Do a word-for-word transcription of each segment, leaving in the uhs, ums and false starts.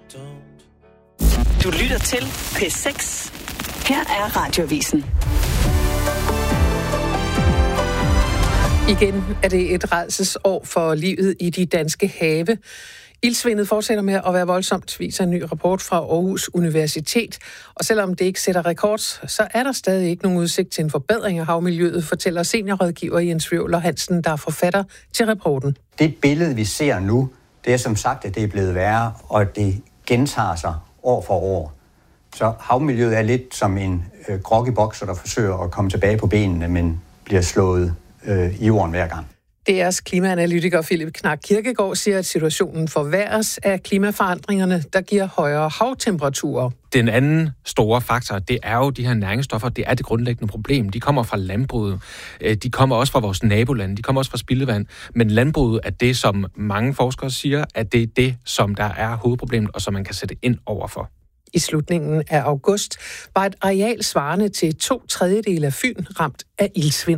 Du lytter til P seks. Her er Radioavisen. Igen er det et rædselsår for livet i de danske have. Ildsvindet fortsætter med at være voldsomt, viser en ny rapport fra Aarhus Universitet. Og selvom det ikke sætter rekord, så er der stadig ikke nogen udsigt til en forbedring af havmiljøet, fortæller seniorrådgiver Jens Wøvler Hansen, der er forfatter til rapporten. Det billede, vi ser nu, det er som sagt, at det er blevet værre, og det gentager sig år for år. Så havmiljøet er lidt som en øh, groggy bokser, der forsøger at komme tilbage på benene, men bliver slået øh, i jorden hver gang. D R's klimaanalytiker Philip Knak Kirkegaard siger, at situationen forværres af klimaforandringerne, der giver højere havtemperaturer. Den anden store faktor, det er jo de her næringsstoffer. Det er det grundlæggende problem. De kommer fra landbruget. De kommer også fra vores nabolande. De kommer også fra spildevand. Men landbruget er det, som mange forskere siger, at det er det, som der er hovedproblemet, og som man kan sætte ind overfor. I slutningen af august var et areal svarende til to tredjedele af Fyn ramt af ildsvind.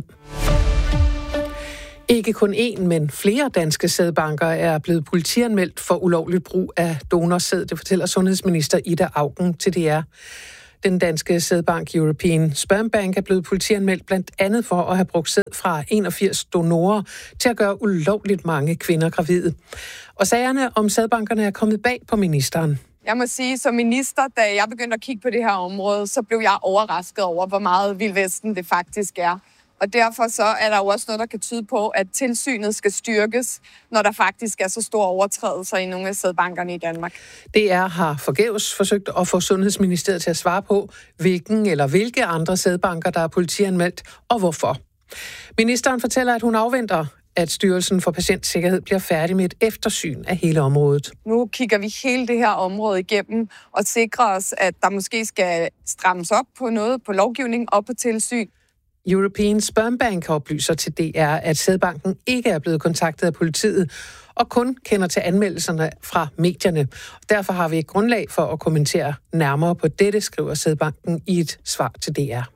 Ikke kun én, men flere danske sædbanker er blevet politianmeldt for ulovligt brug af donorsæd, det fortæller sundhedsminister Ida Auken til D R. Den danske sædbank European Sperm Bank er blevet politianmeldt blandt andet for at have brugt sæd fra enogfirs donorer til at gøre ulovligt mange kvinder gravide. Og sagerne om sædbankerne er kommet bag på ministeren. Jeg må sige, som minister, da jeg begyndte at kigge på det her område, så blev jeg overrasket over, hvor meget vildvesten det faktisk er. Og derfor så er der jo også noget, der kan tyde på, at tilsynet skal styrkes, når der faktisk er så store overtrædelser i nogle af sædbankerne i Danmark. D R har forgæves forsøgt at få Sundhedsministeriet til at svare på, hvilken eller hvilke andre sædbanker, der er politianmeldt, og hvorfor. Ministeren fortæller, at hun afventer, at Styrelsen for Patientsikkerhed bliver færdig med et eftersyn af hele området. Nu kigger vi hele det her område igennem og sikrer os, at der måske skal strammes op på noget, på lovgivning og på tilsyn. European Sperm Bank oplyser til D R, at sædbanken ikke er blevet kontaktet af politiet og kun kender til anmeldelserne fra medierne. Derfor har vi ikke grundlag for at kommentere nærmere på dette, skriver sædbanken i et svar til D R.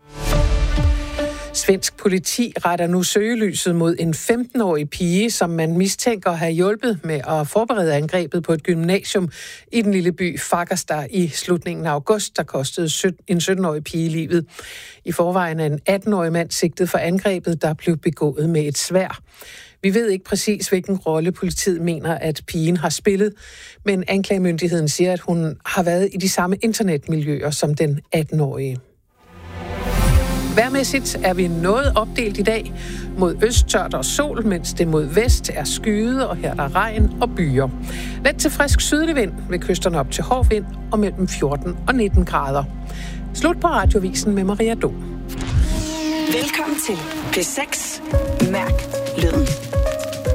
Svensk politi retter nu søgelyset mod en femten-årig pige, som man mistænker at have hjulpet med at forberede angrebet på et gymnasium i den lille by Fagersta i slutningen af august, der kostede en sytten-årig pige livet. I forvejen er en atten-årig mand sigtet for angrebet, der blev begået med et sværd. Vi ved ikke præcis, hvilken rolle politiet mener, at pigen har spillet, men anklagemyndigheden siger, at hun har været i de samme internetmiljøer som den atten-årige. Vejrmæssigt er vi noget opdelt i dag. Mod øst tørt og sol, mens det mod vest er skyet, og her er der regn og byer. Let til frisk sydlig vind ved kysterne op til hård vind og mellem fjorten og nitten grader. Slut på Radioavisen med Maria Dom. Velkommen til P seks. Mærk lyden.